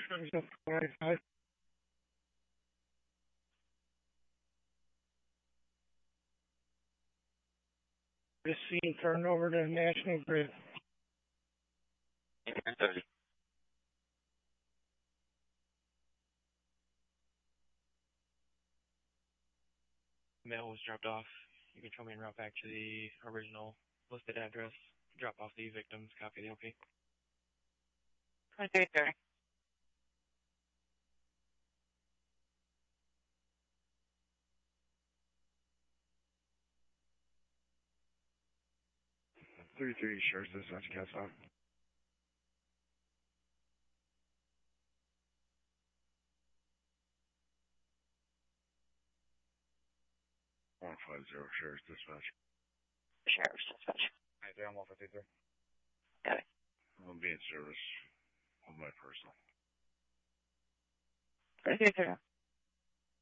This scene turned over to National Grid. Mail was dropped off. You can show me en route back to the original listed address. Drop off the victims. Copy the LP. 2330. Sheriff's Dispatch, Cast on. 150, Sheriff's Dispatch. Sheriff's Dispatch. Hi, there, I'm off at 3. Got it. I'm being service on my personal. 2330.